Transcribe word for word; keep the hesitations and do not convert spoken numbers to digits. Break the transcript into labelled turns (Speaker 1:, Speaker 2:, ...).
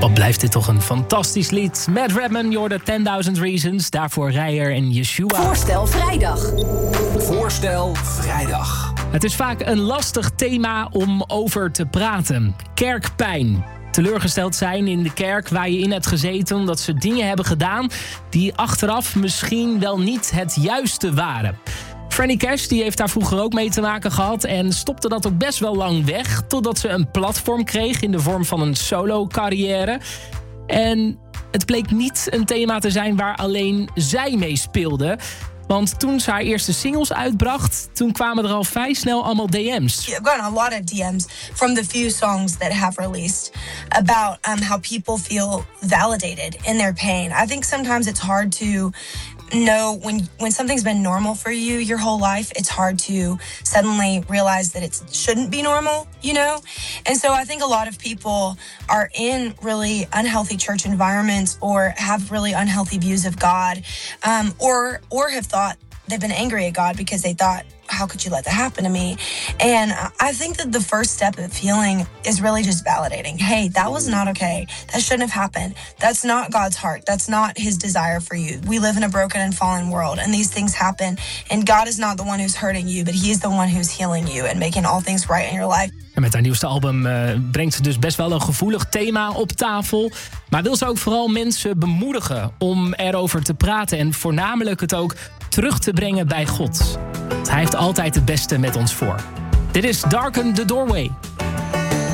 Speaker 1: Wat blijft dit toch een fantastisch lied. Matt Redman, je hoorde ten-duizend Reasons. Daarvoor Rijer en Yeshua.
Speaker 2: Voorstel vrijdag.
Speaker 3: Voorstel vrijdag.
Speaker 1: Het is vaak een lastig thema om over te praten. Kerkpijn. Teleurgesteld zijn in de kerk waar je in hebt gezeten omdat ze dingen hebben gedaan die achteraf misschien wel niet het juiste waren. Franny Cash die heeft daar vroeger ook mee te maken gehad en stopte dat ook best wel lang weg, totdat ze een platform kreeg in de vorm van een solo-carrière. En het bleek niet een thema te zijn waar alleen zij mee speelde. Want toen ze haar eerste singles uitbracht, toen kwamen er al vrij snel allemaal D M's.
Speaker 4: I've gotten a lot of D M's from the few songs that have released about um, how people feel validated in their pain. I think sometimes it's hard to know when when something's been normal for you your whole life, it's hard to suddenly realize that it shouldn't be normal, you know? And so I think a lot of people are in really unhealthy church environments or have really unhealthy views of God, um, or or have thought they've been angry at God because they thought, how could you let that happen to me? And I think that the first step of healing is really just validating. Hey, that was not okay. That shouldn't have happened. That's not God's heart. That's not his desire for you. We live in a broken and fallen world, and these things happen. And God is not the one who's hurting you, but he is the one who's healing you and making all things right in your life.
Speaker 1: En met haar nieuwste album uh, brengt ze dus best wel een gevoelig thema op tafel. Maar wil ze ook vooral mensen bemoedigen om erover te praten en voornamelijk het ook terug te brengen bij God. Hij heeft altijd het beste met ons voor. Dit is Darken the Doorway.